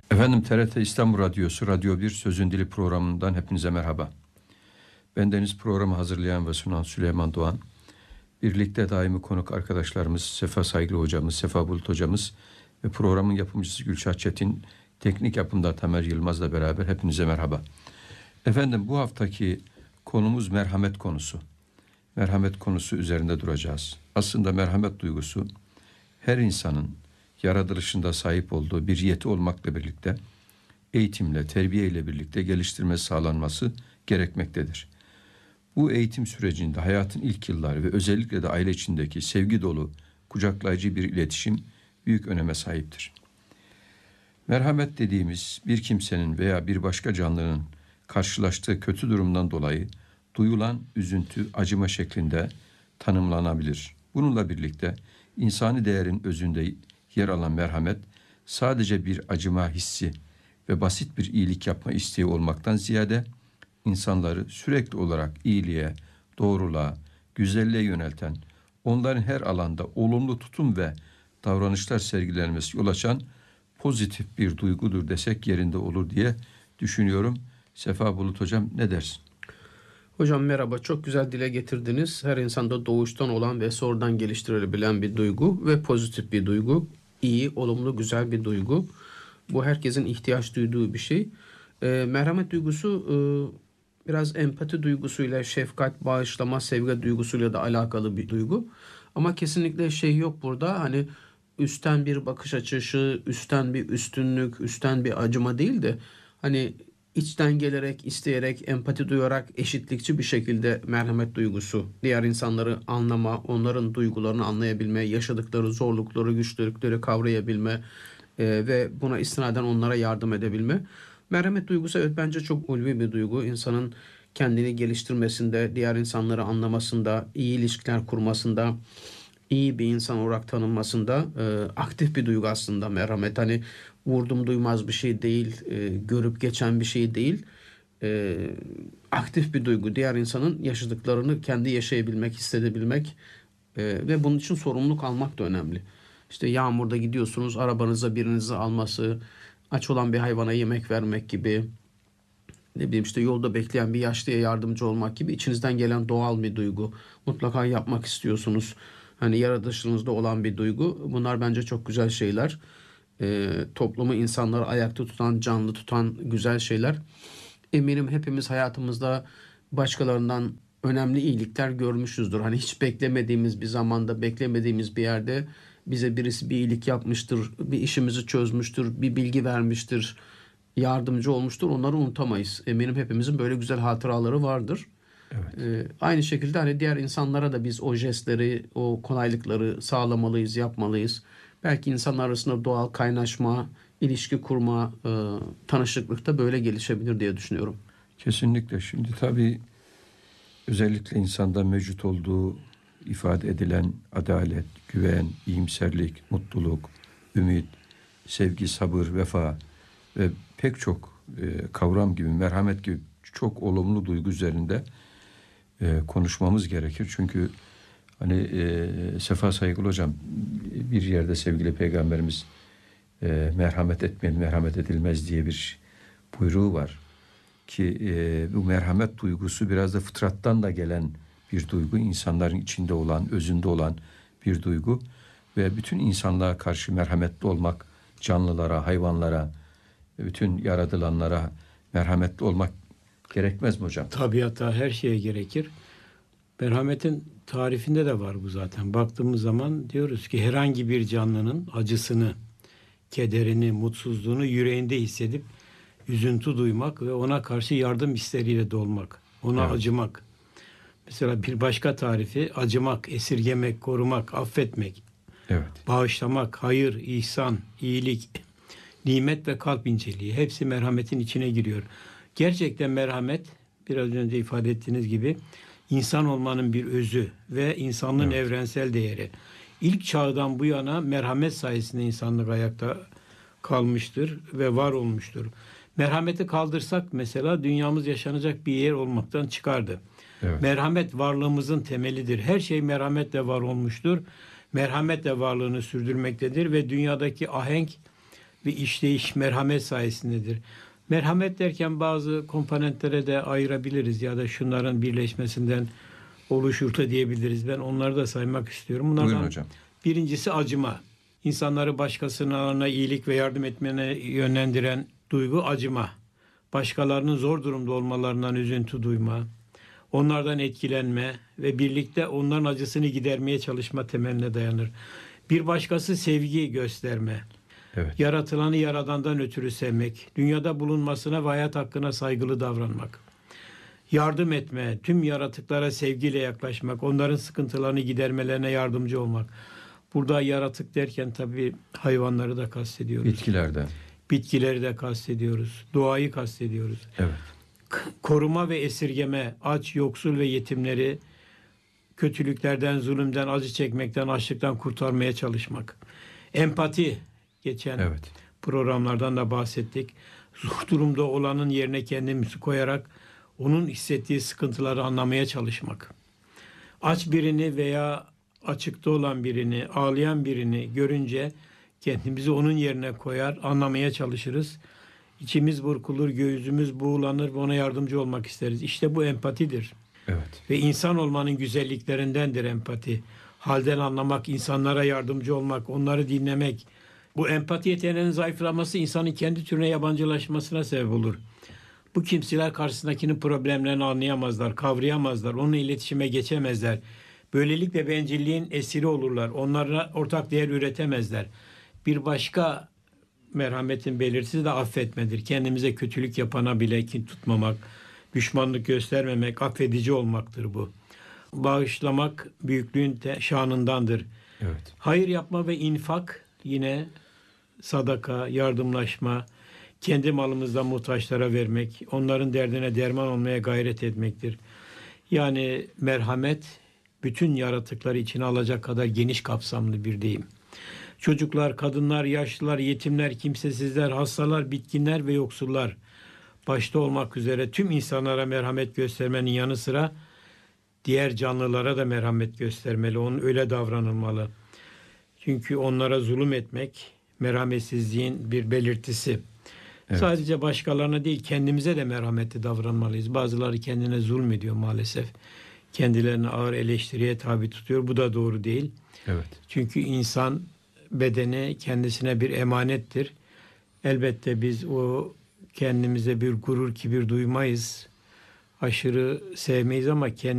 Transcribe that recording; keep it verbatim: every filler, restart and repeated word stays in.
Efendim T R T İstanbul Radyosu Radyo bir Sözün Dili programından hepinize merhaba. Bendeniz programı hazırlayan ve sunan Süleyman Doğan. Birlikte daimi konuk arkadaşlarımız Sefa Saygılı hocamız, Sefa Bulut hocamız ve programın yapımcısı Gülşah Çetin, teknik yapımda Tamer Yılmaz'la beraber hepinize merhaba. Efendim bu haftaki konumuz merhamet konusu. Merhamet konusu üzerinde duracağız. Aslında merhamet duygusu her insanın yaratılışında sahip olduğu bir yeti olmakla birlikte eğitimle, terbiyeyle birlikte geliştirmesi sağlanması gerekmektedir. Bu eğitim sürecinde hayatın ilk yılları ve özellikle de aile içindeki sevgi dolu, kucaklayıcı bir iletişim büyük öneme sahiptir. Merhamet dediğimiz bir kimsenin veya bir başka canlının karşılaştığı kötü durumdan dolayı duyulan üzüntü, acıma şeklinde tanımlanabilir. Bununla birlikte insani değerin özünde yer alan merhamet sadece bir acıma hissi ve basit bir iyilik yapma isteği olmaktan ziyade insanları sürekli olarak iyiliğe, doğruluğa, güzelliğe yönelten, onların her alanda olumlu tutum ve davranışlar sergilenmesi yol açan pozitif bir duygudur desek yerinde olur diye düşünüyorum. Sefa Bulut hocam ne dersin? Hocam merhaba, çok güzel dile getirdiniz. Her insanda doğuştan olan ve sonradan geliştirilebilen bir duygu ve pozitif bir duygu. İyi, olumlu, güzel bir duygu. Bu herkesin ihtiyaç duyduğu bir şey. E, merhamet duygusu e, biraz empati duygusuyla, şefkat, bağışlama, sevgi duygusuyla da alakalı bir duygu. Ama kesinlikle şey yok burada. Hani üstten bir bakış açısı, üstten bir üstünlük, üstten bir acıma değil de hani içten gelerek, isteyerek, empati duyarak eşitlikçi bir şekilde merhamet duygusu. Diğer insanları anlama, onların duygularını anlayabilme, yaşadıkları zorlukları, güçlükleri kavrayabilme e, ve buna istinaden onlara yardım edebilme. Merhamet duygusu evet bence çok ulvi bir duygu. İnsanın kendini geliştirmesinde, diğer insanları anlamasında, iyi ilişkiler kurmasında, iyi bir insan olarak tanınmasında e, aktif bir duygu aslında merhamet. Hani vurdum duymaz bir şey değil, e, görüp geçen bir şey değil. E, aktif bir duygu. Diğer insanın yaşadıklarını kendi yaşayabilmek, hissedebilmek e, ve bunun için sorumluluk almak da önemli. İşte yağmurda gidiyorsunuz, arabanıza birinizi alması, aç olan bir hayvana yemek vermek gibi, ne bileyim işte yolda bekleyen bir yaşlıya yardımcı olmak gibi içinizden gelen doğal bir duygu. Mutlaka yapmak istiyorsunuz. Hani yaratılışınızda olan bir duygu. Bunlar bence çok güzel şeyler. Ee, toplumu, insanları ayakta tutan, canlı tutan güzel şeyler. Eminim hepimiz hayatımızda başkalarından önemli iyilikler görmüşüzdür. Hani hiç beklemediğimiz bir zamanda, beklemediğimiz bir yerde bize birisi bir iyilik yapmıştır, bir işimizi çözmüştür, bir bilgi vermiştir, yardımcı olmuştur. Onları unutamayız. Eminim hepimizin böyle güzel hatıraları vardır. Evet. Ee, aynı şekilde hani diğer insanlara da biz o jestleri, o kolaylıkları sağlamalıyız, yapmalıyız. Belki insanlar arasında doğal kaynaşma, ilişki kurma, e, tanışıklık da böyle gelişebilir diye düşünüyorum. Kesinlikle. Şimdi tabii özellikle insanda mevcut olduğu ifade edilen adalet, güven, iyimserlik, mutluluk, ümit, sevgi, sabır, vefa ve pek çok e, kavram gibi, merhamet gibi çok olumlu duygu üzerinde e, konuşmamız gerekir. Çünkü hani e, Sefa Saygılı hocam bir yerde sevgili peygamberimiz e, merhamet etmeyen merhamet edilmez diye bir buyruğu var. Ki e, bu merhamet duygusu biraz da fıtrattan da gelen bir duygu. İnsanların içinde olan, özünde olan bir duygu. Ve bütün insanlığa karşı merhametli olmak, canlılara, hayvanlara, bütün yaratılanlara merhametli olmak gerekmez mi hocam? Tabiata her şeye gerekir. Merhametin tarifinde de var bu zaten. Baktığımız zaman diyoruz ki herhangi bir canlının acısını, kederini, mutsuzluğunu yüreğinde hissedip üzüntü duymak ve ona karşı yardım hisleriyle dolmak, ona Evet. acımak. Mesela bir başka tarifi acımak, esirgemek, korumak, affetmek, Evet. bağışlamak, hayır, ihsan, iyilik, nimet ve kalp inceliği hepsi merhametin içine giriyor. Gerçekten merhamet biraz önce ifade ettiğiniz gibi insan olmanın bir özü ve insanlığın Evet. evrensel değeri. İlk çağdan bu yana merhamet sayesinde insanlık ayakta kalmıştır ve var olmuştur. Merhameti kaldırsak mesela dünyamız yaşanacak bir yer olmaktan çıkardı. Evet. Merhamet varlığımızın temelidir. Her şey merhametle var olmuştur. Merhametle varlığını sürdürmektedir ve dünyadaki ahenk ve işleyiş merhamet sayesindedir. Merhamet derken bazı komponentlere de ayırabiliriz ya da şunların birleşmesinden oluşur da diyebiliriz. Ben onları da saymak istiyorum. Bunlardan Buyurun hocam. birincisi acıma. İnsanları başkasına iyilik ve yardım etmene yönlendiren duygu acıma. Başkalarının zor durumda olmalarından üzüntü duyma. Onlardan etkilenme ve birlikte onların acısını gidermeye çalışma temeline dayanır. Bir başkası sevgi gösterme. Evet. Yaratılanı yaradandan ötürü sevmek. Dünyada bulunmasına ve hayat hakkına saygılı davranmak. Yardım etme, tüm yaratıklara sevgiyle yaklaşmak, onların sıkıntılarını gidermelerine yardımcı olmak. Burada yaratık derken tabii hayvanları da kastediyoruz. Bitkilerden. Bitkileri de kastediyoruz. Doğayı kastediyoruz. Evet. K- koruma ve esirgeme, aç, yoksul ve yetimleri kötülüklerden, zulümden, acı çekmekten, açlıktan kurtarmaya çalışmak. Empati, geçen Evet. programlardan da bahsettik. Zor durumda olanın yerine kendimizi koyarak onun hissettiği sıkıntıları anlamaya çalışmak. Aç birini veya açıkta olan birini, ağlayan birini görünce kendimizi onun yerine koyar, anlamaya çalışırız. İçimiz burkulur, göğsümüz buğulanır ve ona yardımcı olmak isteriz. İşte bu empatidir. Evet. Ve insan olmanın güzelliklerindendir empati. Halden anlamak, insanlara yardımcı olmak, onları dinlemek. Bu empati yeteneğinin zayıflaması insanın kendi türüne yabancılaşmasına sebep olur. Bu kimseler karşısındakinin problemlerini anlayamazlar, kavrayamazlar, onunla iletişime geçemezler. Böylelikle bencilliğin esiri olurlar. Onlara ortak değer üretemezler. Bir başka merhametin belirtisi de affetmedir. Kendimize kötülük yapana bile kin tutmamak, düşmanlık göstermemek, affedici olmaktır bu. Bağışlamak büyüklüğün te- şanındandır. Evet. Hayır yapma ve infak yine sadaka, yardımlaşma, kendi malımızdan muhtaçlara vermek, onların derdine derman olmaya gayret etmektir. Yani merhamet bütün yaratıkları içine alacak kadar geniş kapsamlı bir deyim. Çocuklar, kadınlar, yaşlılar, yetimler, kimsesizler, hastalar, bitkinler ve yoksullar başta olmak üzere tüm insanlara merhamet göstermenin yanı sıra diğer canlılara da merhamet göstermeli. Onun öyle davranılmalı. Çünkü onlara zulüm etmek merhametsizliğin bir belirtisi. Evet. Sadece başkalarına değil kendimize de merhametli davranmalıyız. Bazıları kendine zulmediyor maalesef. Kendilerini ağır eleştiriye tabi tutuyor. Bu da doğru değil. Evet. Çünkü insan bedeni kendisine bir emanettir. Elbette biz o kendimize bir gurur, kibir duymayız. Aşırı sevmeyiz ama kendimize